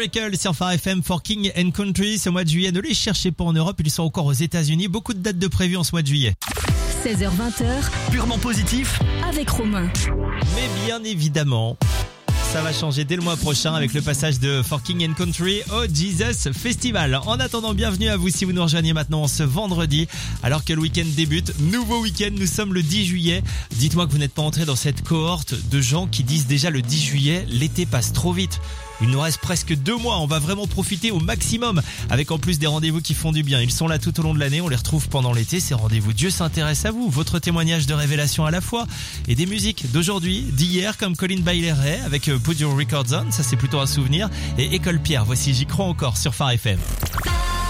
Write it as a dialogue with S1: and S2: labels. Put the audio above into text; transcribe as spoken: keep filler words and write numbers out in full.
S1: Miracle sur Phare F M for King and Country. Ce mois de juillet, ne les cherchez pas en Europe, ils sont encore aux États-Unis. Beaucoup de dates de prévues en ce mois de juillet.
S2: seize heures vingt,
S3: purement positif
S2: avec Romain.
S1: Mais bien évidemment, ça va changer dès le mois prochain avec le passage de For King and Country au Jesus Festival. En attendant, bienvenue à vous si vous nous rejoignez maintenant ce vendredi, alors que le week-end débute. Nouveau week-end, nous sommes le dix juillet. Dites-moi que vous n'êtes pas entré dans cette cohorte de gens qui disent déjà le dix juillet, l'été passe trop vite. Il nous reste presque deux mois, on va vraiment profiter au maximum, avec en plus des rendez-vous qui font du bien. Ils sont là tout au long de l'année, on les retrouve pendant l'été, ces rendez-vous. Dieu s'intéresse à vous, votre témoignage de révélation à la fois, et des musiques d'aujourd'hui, d'hier, comme Colin Bailey Ray avec Put Your Records On, ça c'est plutôt un souvenir, et École Pierre, voici J'y crois encore sur Phare F M.